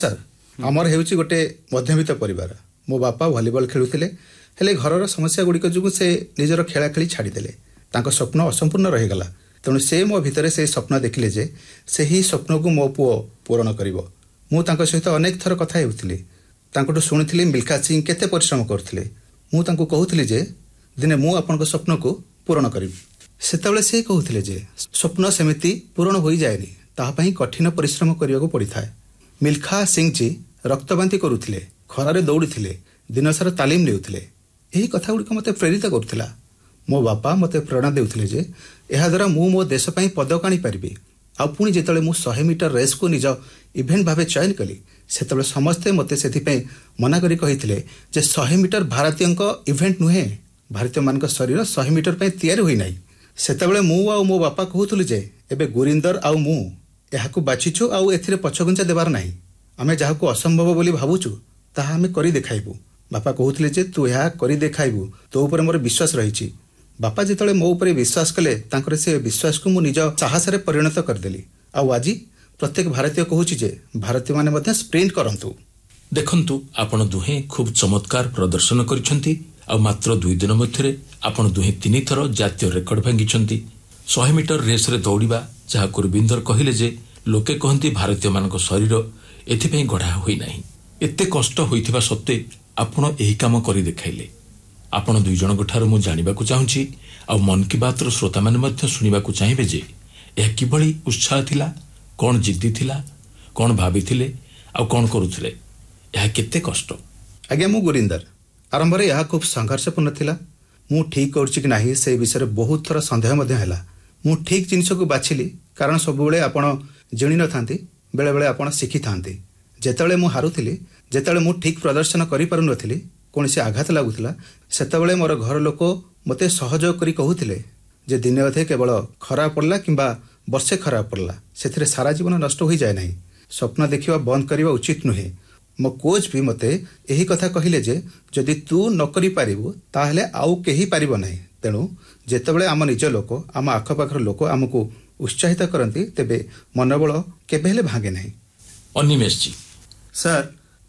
Sir आमर हेउची गोटे मध्यमित परिवार मो बापा भलीबल खेलुथिले हेले घरर समस्या गुड़िक जो से निजर खेला खेली छाड़ीदेले स्वप्न असंपूर्ण रहीगला तेणु से मो भितर से स्वप्न देखिले जे से ही स्वप्न को मो पुओ पूरण करिवो मु तांको सहित अनेक थर कथा हेउथिली तांकोटु शुणुथिली मिल्खा सिंह केते परिश्रम करथिले मु तांको कहूथिली जे दिने मु आपनको स्वप्न को पूरण करिवि सेतेबेले से कहूथिले जे स्वप्न सेमिति पूरण होई जायनी ताहा पई कठिन परिश्रम करियाको पड़िथाय। मिल्खा सिंह जी रक्तबांती करुथिले खरारे दौड़ीथिले दिनसारा तालीम नेउथिले एही कथा गुड़िक मते प्रेरित करुथिला। मो बापा मते प्रेरणा देउथिले जे एहा द्वारा मु मो देश पई पदक आनी परिबि आ पुणी जेतले मु 100 मीटर रेस को निज इवेंट भाबे चयन कली सेतबेले समस्ते मते सेथि पई मना करी कहिथिले जे 100 मीटर भारतीयंक इवेंट नुहे भारतीय मानक शरीर 100 मीटर पई तयारी होई नाही सेतबेले मु आ मो बापा कहूथुले जे एबे गुरिंदर आ मु एहाकु बाछिछु आ एथिरे पछगुंचा देबार नाही आमे जाहाकु असंभव बोली भाबुछु ताहा आमे करी देखाइबु। बापा कहूथले जे तू एहा करी देखाइबु तो ऊपर मोर विश्वास रहिछि। बापा जेतले मो ऊपर विश्वास कले तांकर से विश्वास को मु निज साहस रे परिणत करदेली आ आजि प्रत्येक भारतीय कहूछि जे भारतीय माने मध्ये स्प्रिंट करंतु। देखंतु आपण दुहे खूब चमत्कार प्रदर्शन करिसंती आ मात्र 2 दिन मध्यरे आपण दुहे 3 थर जातीय रेकर्ड भांगिसंती। 100 मीटर रेस रे दौड़िबा जहा गुरबिंदर कहिले जे लोके कहंती भारतीय मानक शरीर एथिपई गढ़ा होई नाही एते कष्ट होइथिबा सत्ते आपण एही काम करी देखाइले। आपण दुई जण गोठार मु जानिबा को चाहूची आ मन की बात रो श्रोता माने मध्य सुनिबा को चाहिबे जे एहा किबळी उत्साह थिला कोन जिद्दी थिला कोन भाबिथिले आ कोन करूथिले एहा केते कष्ट। आज्ञा मु गुरिंदर आरंभ रे एहा खूब संघर्षपूर्ण थिला मु ठीक करछि कि नाही से विषय बहुत थर संदेह मध्य हैला मु ठीक जिनिस को बाछिली कारण सब बेले आपण जणी न थांती बेले बेले आपण शिखि थांती जेतेबेले मु हारुथिली जेतेबेले मु ठीक प्रदर्शन करि पारु नथिली कोनसी आघात लागुथिला सेतेबेले मोर घर लोक मते सहयोग करी कहूथिले जे दिने अधे केवल खराब पड़ला किंबा वर्षे खराब पड़ला सेथिरे सारा जीवन नष्ट होई जाय नाही स्वप्न देखिबा बंद करिबा उचित नुहे। मो कोच भी मते एही कथा कहिले जे जदि तू न करि पारिबु ताहले आउ केही पारिबो नाही तेणु जेतेबेले आम निज लोक आम आखपाखर लोक आमको उत्साहित करती तेबे मनोबल केबेले भागे नाही। अनिमेश जी सर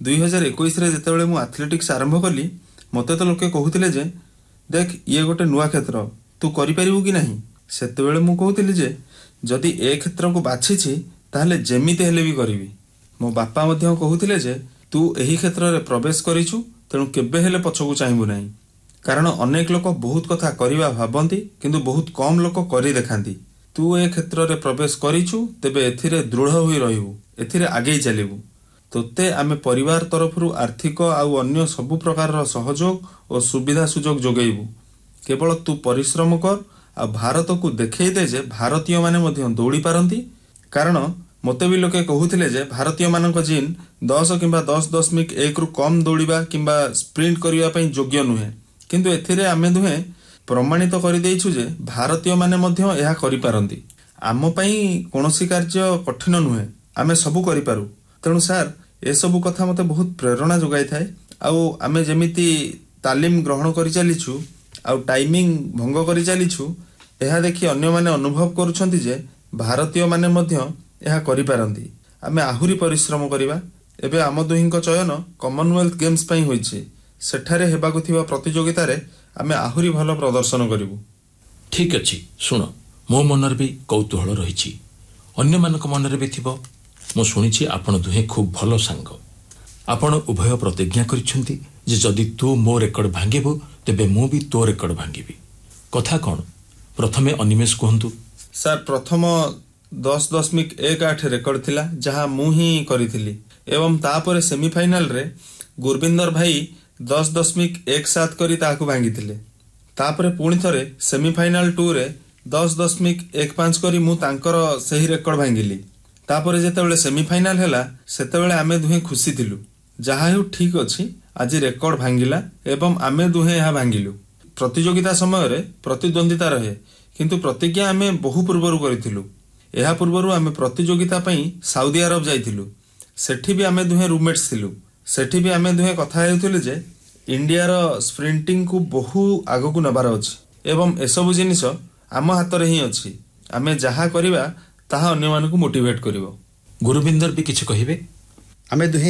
2021 रे जेतेबेले मु एथलेटिक्स आरंभ कली मते तो लोके कहूतिले जे देख ये गोटे नुआ क्षेत्र तू करि परिबु कि नाही सेतेबेले मु कहूतिली जे जदि ए क्षेत्र को बाछिछि ताहले जेमिते हेले भी करिवि। मो बापा मध्य कहूतिले जे तू एही क्षेत्र रे प्रवेश करिछु तेणु केबे हेले पछकु चाहिबु नाही कारण अनेक लोक बहुत कथा करिवा भाबंती किंतु बहुत कम लोक करि देखांती तू ए क्षेत्र रे प्रवेश करिछु तेबे एथिरे दृढ़ होई रहिबु एथिरे आगे चलिबु तोते आमे परिवार तरफरु आर्थिक आउ अन्य सब प्रकार सहयोग और सुविधा सुजोग जोगेइबु केवल तू परिश्रम कर आ भारत को देखै दे जे भारतीय माने मध्य दौड़ी पारंती कारण मते भी लोके कहूथिले जे भारतीय मानक जीन 10 किंबा 10.1 रु कम दौड़िबा किंबा स्प्रिंट करिवा पई योग्य नुहे किंतु एथिरे आमे दुहे प्रमाणित करि देइछु जे भारतीय माने मध्य एहा करि पारंती आम पई कोनोसी कार्य कठिन नुहे आमे सब करि पारु तेणु सर ए सब कथा मते बहुत प्रेरणा जोगाई थाए आउ आमे जेमिति तालीम ग्रहण करि चलीछु आउ टाइमिंग भंग करि चलीछु एहा देखि अन्य माने अनुभव करूछंती जे भारतीय माने मध्य एहा करि पारंती आमे आहुरी परिश्रम करिबा एबे आम दुहिंक चयन कॉमनवेल्थ गेम्स पई होइछि सेठारे हेबाकु थिबा प्रतियोगिता रे आमे आहुरी भलो प्रदर्शन करिवु। ठीक अछि सुनो मो मनर भी कौतूहल रहिछि अन्य मानक मनरे भी थिबो मो सुनिछि आपण दुहे खूब भलो सांग आपण उभय प्रतिज्ञा करिसंती जे जदि तू मो रेकर्ड भांगिबो तेबे मो भी तो रेकर्ड भांगिबी कथा कोन प्रथमे अनिमेश कहंतु। सर प्रथम 10.18 रेकर्ड थिला जहा मु ही करिथिली एवं तापर सेमीफाइनल रे गुरबिंदर भाई 10.17 करी ताकू भांगिथिले तापर पुणी थरे सेमीफाइनल 2 रे 10.15 करी मु तांकर सही रेकर्ड भांगिली तापर जेतेबेले सेमीफाइनल हैला सेतेबेले आमे दुहे खुशी थिलु जहा हेउ ठीक अछि आज रेकर्ड भांगिला एवं आमे दुहे यहा भांगिलु। प्रतियोगिता समय रे प्रतिद्वंदिता रहे किंतु प्रतिज्ञा आमे बहु पूर्वरु करिथिलु एहा पूर्वरु आमे प्रतियोगिता पई सऊदी अरब जाइथिलु सेठी भी आमे दुहे रूममेट्स थिलु सेठी भी आमे दुहे कथा हेउथिलु जे इंडिया रो स्प्रिंटिंग को बहु आगो को नबार अछि एवं एसबु जिनिस आम हाथ रे ही अछि आमे जहा करिवा ताहा अन्य मानकु मोटिवेट करिवो। गुरुबिंदर भी किछ कहिबे आमे दुहे